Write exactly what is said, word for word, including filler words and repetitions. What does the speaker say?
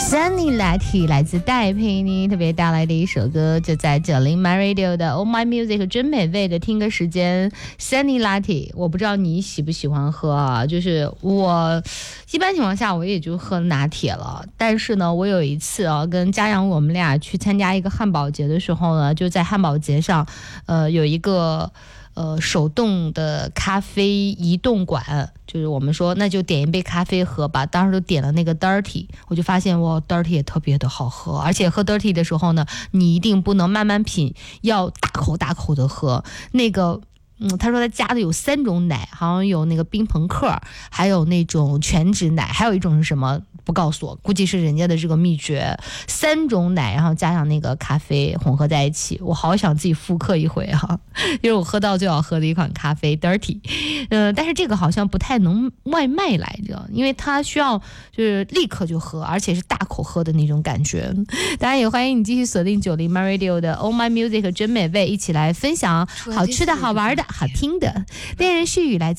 Sunny Latte 来自戴佩妮特别带来的一首歌，就在九零 My Radio 的 Oh My Music 真美味的听歌时间。 Sunny Latte 我不知道你喜不喜欢喝啊，就是我一般情况下我也就喝拿铁了，但是呢我有一次啊跟家阳我们俩去参加一个汉堡节的时候呢，就在汉堡节上呃有一个呃，手动的咖啡移动馆，就是我们说那就点一杯咖啡喝吧，当时就点了那个 dirty， 我就发现哇 dirty 也特别的好喝，而且喝 dirty 的时候呢，你一定不能慢慢品，要大口大口的喝。那个嗯，他说他加的有三种奶，好像有那个冰朋克，还有那种全脂奶，还有一种是什么不告诉我，估计是人家的这个秘诀。三种奶，然后加上那个咖啡混合在一起，我好想自己复刻一回哈、啊，因为我喝到最好喝的一款咖啡 dirty， 呃，但是这个好像不太能外卖来着，因为它需要就是立刻就喝，而且是大口喝的那种感觉。当然也欢迎你继续锁定九零 My Radio 的 Oh My Music 真美味，一起来分享好吃的好玩的好听的恋人絮语来自